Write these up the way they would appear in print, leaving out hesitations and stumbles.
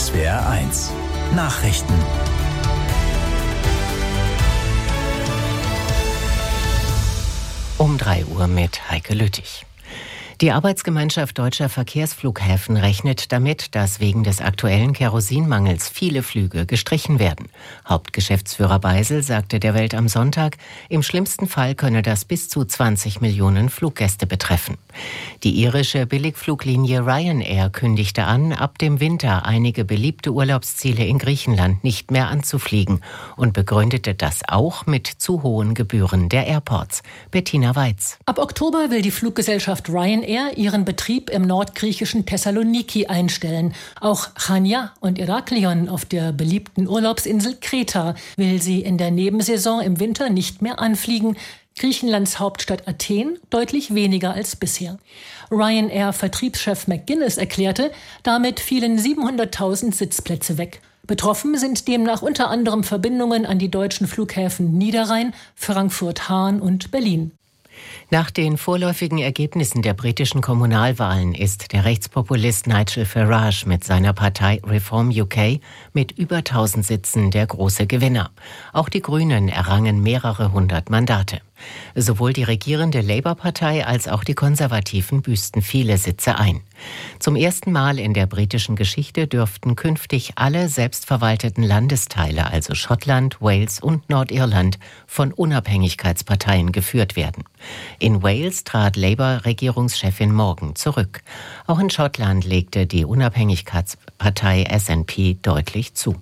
SWR1 Nachrichten. Um 3 Uhr mit Heike Lüttich. Die Arbeitsgemeinschaft Deutscher Verkehrsflughäfen rechnet damit, dass wegen des aktuellen Kerosinmangels viele Flüge gestrichen werden. Hauptgeschäftsführer Beisel sagte der Welt am Sonntag, im schlimmsten Fall könne das bis zu 20 Millionen Fluggäste betreffen. Die irische Billigfluglinie Ryanair kündigte an, ab dem Winter einige beliebte Urlaubsziele in Griechenland nicht mehr anzufliegen und begründete das auch mit zu hohen Gebühren der Airports. Bettina Weiz. Ab Oktober will die Fluggesellschaft Ryanair ihren Betrieb im nordgriechischen Thessaloniki einstellen. Auch Chania und Heraklion auf der beliebten Urlaubsinsel Kreta will sie in der Nebensaison im Winter nicht mehr anfliegen. Griechenlands Hauptstadt Athen deutlich weniger als bisher. Ryanair-Vertriebschef McGuinness erklärte, damit fielen 700.000 Sitzplätze weg. Betroffen sind demnach unter anderem Verbindungen an die deutschen Flughäfen Niederrhein, Frankfurt-Hahn und Berlin. Nach den vorläufigen Ergebnissen der britischen Kommunalwahlen ist der Rechtspopulist Nigel Farage mit seiner Partei Reform UK mit über 1000 Sitzen der große Gewinner. Auch die Grünen errangen mehrere hundert Mandate. Sowohl die regierende Labour-Partei als auch die Konservativen büßten viele Sitze ein. Zum ersten Mal in der britischen Geschichte dürften künftig alle selbstverwalteten Landesteile, also Schottland, Wales und Nordirland, von Unabhängigkeitsparteien geführt werden. In Wales trat Labour-Regierungschefin Morgan zurück. Auch in Schottland legte die Unabhängigkeitspartei SNP deutlich zu.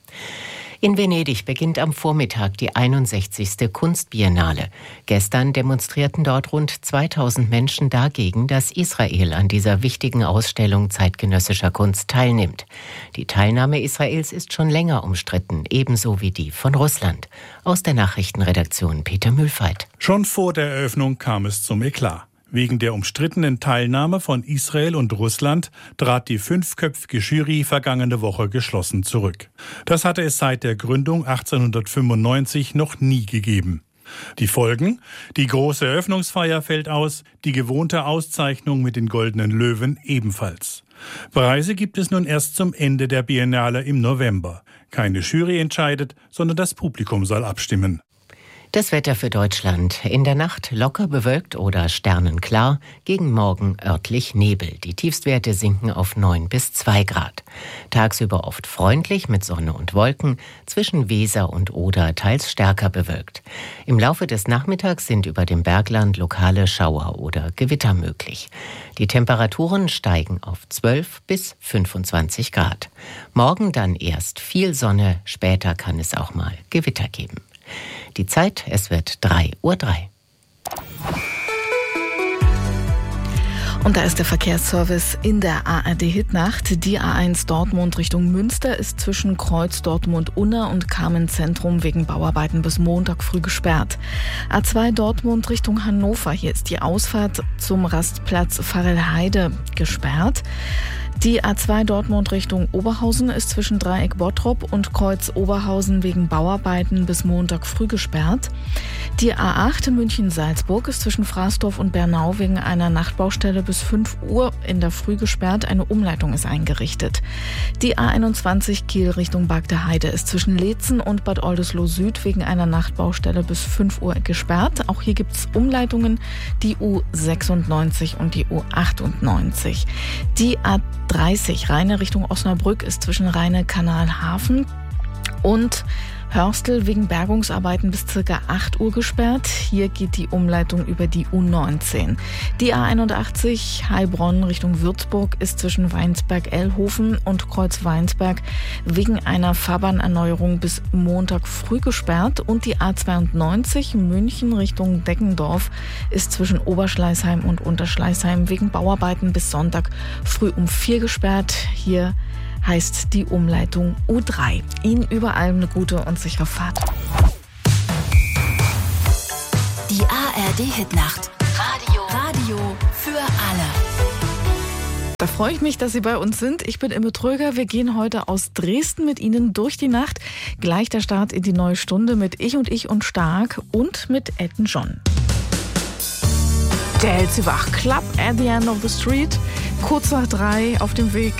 In Venedig beginnt am Vormittag die 61. Kunstbiennale. Gestern demonstrierten dort rund 2000 Menschen dagegen, dass Israel an dieser wichtigen Ausstellung zeitgenössischer Kunst teilnimmt. Die Teilnahme Israels ist schon länger umstritten, ebenso wie die von Russland. Aus der Nachrichtenredaktion Peter Mühlfeit. Schon vor der Eröffnung kam es zum Eklat. Wegen der umstrittenen Teilnahme von Israel und Russland trat die 5-köpfige Jury vergangene Woche geschlossen zurück. Das hatte es seit der Gründung 1895 noch nie gegeben. Die Folgen? Die große Eröffnungsfeier fällt aus, die gewohnte Auszeichnung mit den Goldenen Löwen ebenfalls. Preise gibt es nun erst zum Ende der Biennale im November. Keine Jury entscheidet, sondern das Publikum soll abstimmen. Das Wetter für Deutschland. In der Nacht locker bewölkt oder sternenklar, gegen Morgen örtlich Nebel. Die Tiefstwerte sinken auf 9 bis 2 Grad. Tagsüber oft freundlich mit Sonne und Wolken, zwischen Weser und Oder teils stärker bewölkt. Im Laufe des Nachmittags sind über dem Bergland lokale Schauer oder Gewitter möglich. Die Temperaturen steigen auf 12 bis 25 Grad. Morgen dann erst viel Sonne, später kann es auch mal Gewitter geben. Die Zeit, es wird 3:03 Uhr. Und da ist der Verkehrsservice in der ARD-Hitnacht. Die A1 Dortmund Richtung Münster ist zwischen Kreuz Dortmund-Unna und Kamenz-Zentrum wegen Bauarbeiten bis Montag früh gesperrt. A2 Dortmund Richtung Hannover. Hier ist die Ausfahrt zum Rastplatz Pfarrelheide gesperrt. Die A2 Dortmund Richtung Oberhausen ist zwischen Dreieck Bottrop und Kreuz Oberhausen wegen Bauarbeiten bis Montag früh gesperrt. Die A8 München-Salzburg ist zwischen Fraßdorf und Bernau wegen einer Nachtbaustelle bis 5 Uhr in der Früh gesperrt. Eine Umleitung ist eingerichtet. Die A21 Kiel Richtung Bagdeheide ist zwischen Leetzen und Bad Oldesloe Süd wegen einer Nachtbaustelle bis 5 Uhr gesperrt. Auch hier gibt es Umleitungen, die U96 und die U98. Die A30 Rheine Richtung Osnabrück ist zwischen Rheine-Kanal-Hafen und Hörstel wegen Bergungsarbeiten bis ca. 8 Uhr gesperrt. Hier geht die Umleitung über die U19. Die A81 Heilbronn Richtung Würzburg ist zwischen Weinsberg-Ellhofen und Kreuz-Weinsberg wegen einer Fahrbahnerneuerung bis Montag früh gesperrt. Und die A92 München Richtung Deggendorf ist zwischen Oberschleißheim und Unterschleißheim wegen Bauarbeiten bis Sonntag früh um 4 gesperrt. Hier heißt die Umleitung U3. Ihnen überall eine gute und sichere Fahrt. Die ARD-Hitnacht. Radio für alle. Da freue ich mich, dass Sie bei uns sind. Ich bin Imme Tröger. Wir gehen heute aus Dresden mit Ihnen durch die Nacht. Gleich der Start in die neue Stunde mit Ich und Stark und mit Elton John. Der hält Sie wach. Club at the End of the Street. Kurz nach 3 auf dem Weg